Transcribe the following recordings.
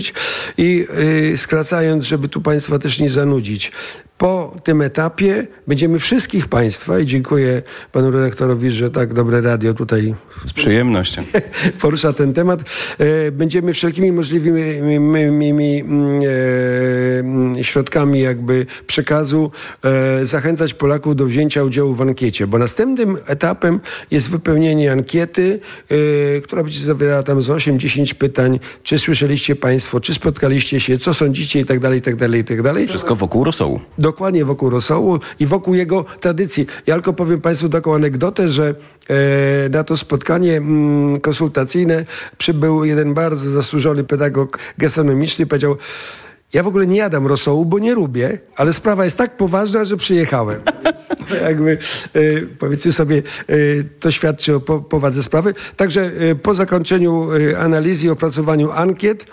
I skracając, żeby tu Państwa też nie zanudzić, po tym etapie będziemy wszystkich Państwa, i dziękuję Panu redaktorowi, że tak dobre radio tutaj z przyjemnością porusza ten temat, będziemy wszelkimi możliwymi środkami jakby przekazu zachęcać Polaków do wzięcia udziału w ankiecie, bo następnym etapem jest wypełnienie ankiety, która będzie zawierała tam z 8-10 pytań, czy słyszeliście Państwo, czy spotkaliście się, co sądzicie i tak dalej, i tak dalej, i tak dalej. Wszystko wokół rosołu. Dokładnie wokół rosołu i wokół jego tradycji. Ja tylko powiem Państwu taką anegdotę, że na to spotkanie konsultacyjne przybył jeden bardzo zasłużony pedagog gastronomiczny i powiedział: ja w ogóle nie jadam rosołu, bo nie lubię, ale sprawa jest tak poważna, że przyjechałem. Jakby, powiedzmy sobie, to świadczy o powadze sprawy. Także po zakończeniu analizy i opracowaniu ankiet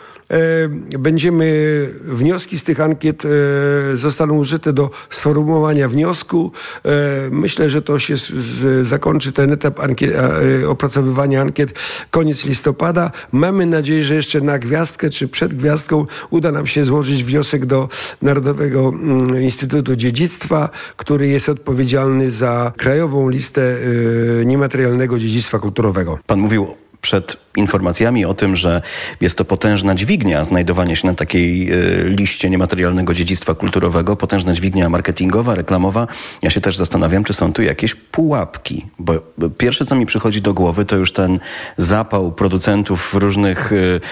wnioski z tych ankiet zostaną użyte do sformułowania wniosku. Myślę, że to się zakończy ten etap opracowywania ankiet koniec listopada. Mamy nadzieję, że jeszcze na gwiazdkę czy przed gwiazdką uda nam się złożyć wniosek do Narodowego Instytutu Dziedzictwa, który jest odpowiedzialny za krajową listę niematerialnego dziedzictwa kulturowego. Pan mówił przed informacjami o tym, że jest to potężna dźwignia znajdowanie się na takiej liście niematerialnego dziedzictwa kulturowego, potężna dźwignia marketingowa, reklamowa. Ja się też zastanawiam, czy są tu jakieś pułapki, bo pierwsze, co mi przychodzi do głowy, to już ten zapał producentów różnych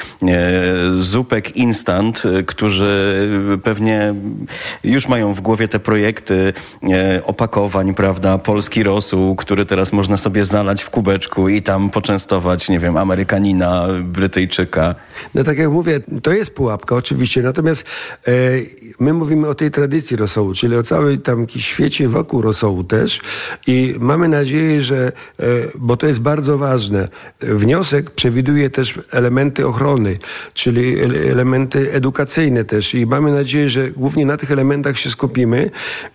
zupek instant, którzy pewnie już mają w głowie te projekty opakowań, prawda, polski rosół, który teraz można sobie zalać w kubeczku i tam poczęstować, nie wiem, Amerykanina, Brytyjczyka. No tak jak mówię, to jest pułapka oczywiście, natomiast my mówimy o tej tradycji rosołu, czyli o całej tam świecie wokół rosołu też i mamy nadzieję, że, bo to jest bardzo ważne, wniosek przewiduje też elementy ochrony, czyli elementy edukacyjne też i mamy nadzieję, że głównie na tych elementach się skupimy.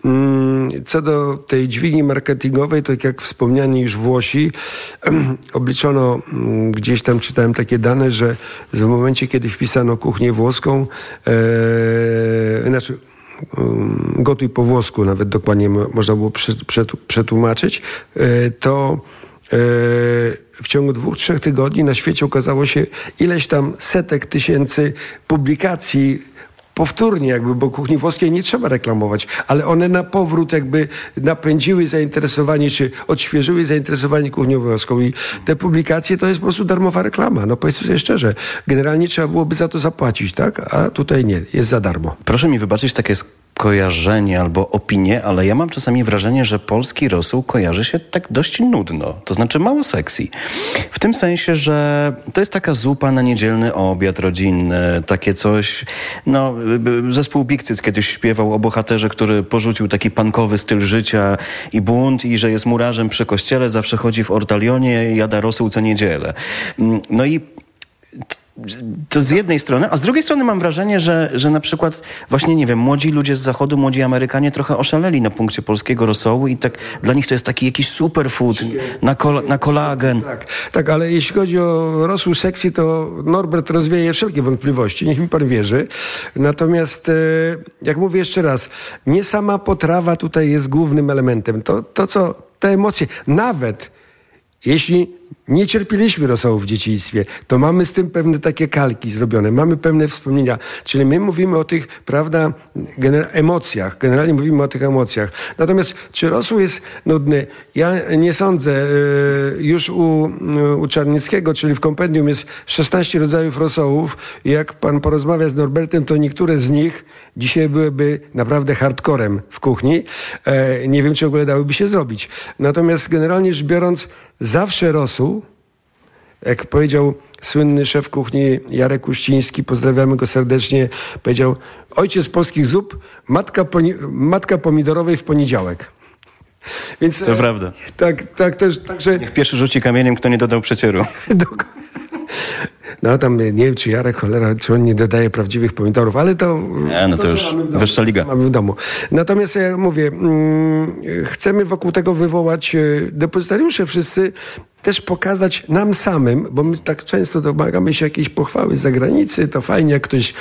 Co do tej dźwigni marketingowej, to jak wspomniani już Włosi, obliczono, gdzieś tam czytałem takie dane, że w momencie, kiedy wpisano kuchnię włoską, gotuj po włosku, nawet dokładnie można było przetłumaczyć, to w ciągu 2-3 tygodni na świecie ukazało się ileś tam setek tysięcy publikacji powtórnie jakby, bo kuchni włoskiej nie trzeba reklamować, ale one na powrót jakby napędziły zainteresowanie, czy odświeżyły zainteresowanie kuchnią włoską i te publikacje to jest po prostu darmowa reklama. No powiedzmy sobie szczerze, generalnie trzeba byłoby za to zapłacić, tak? A tutaj nie, jest za darmo. Proszę mi wybaczyć takie skojarzenie albo opinię, ale ja mam czasami wrażenie, że polski rosół kojarzy się tak dość nudno, to znaczy mało sexy. W tym sensie, że to jest taka zupa na niedzielny obiad rodzinny, takie coś, no zespół Big Cyc kiedyś śpiewał o bohaterze, który porzucił taki punkowy styl życia i bunt i że jest murarzem przy kościele, zawsze chodzi w ortalionie, jada rosół co niedzielę. No i to z jednej strony, a z drugiej strony mam wrażenie, że na przykład właśnie, nie wiem, młodzi ludzie z zachodu, młodzi Amerykanie trochę oszaleli na punkcie polskiego rosołu i tak dla nich to jest taki jakiś superfood na kolagen. Tak, ale jeśli chodzi o rosół sexy, to Norbert rozwieje wszelkie wątpliwości, niech mi pan wierzy. Natomiast, jak mówię jeszcze raz, nie sama potrawa tutaj jest głównym elementem. To co, te emocje, nawet jeśli nie cierpieliśmy rosołu w dzieciństwie, to mamy z tym pewne takie kalki zrobione, mamy pewne wspomnienia. Czyli my mówimy o tych, prawda, emocjach. Generalnie mówimy o tych emocjach. Natomiast czy rosół jest nudny? Ja nie sądzę. Już u Czarnieckiego, czyli w kompendium jest 16 rodzajów rosołów. I jak pan porozmawia z Norbertem, to niektóre z nich dzisiaj byłyby naprawdę hardcorem w kuchni. Nie wiem, czy w ogóle dałyby się zrobić. Natomiast generalnie rzecz biorąc, zawsze rosół, jak powiedział słynny szef kuchni Jarek Uściński, pozdrawiamy go serdecznie, powiedział: ojciec polskich zup, matka pomidorowej w poniedziałek. Więc, to prawda. Tak, też. Także niech pierwszy rzuci kamieniem, kto nie dodał przecieru. No tam nie wiem, czy Jarek, cholera, czy on nie dodaje prawdziwych pomidorów, ale to... to już wyższa liga. Mamy w domu. Natomiast ja mówię, chcemy wokół tego wywołać depozytariusze wszyscy, też pokazać nam samym, bo my tak często domagamy się jakiejś pochwały z zagranicy, to fajnie, jak ktoś